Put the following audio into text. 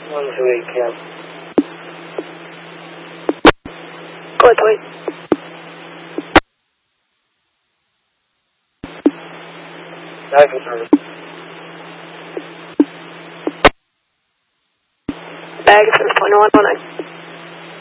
1-2-8 cab. Go ahead, wait. Rifle service. Bag service 2119.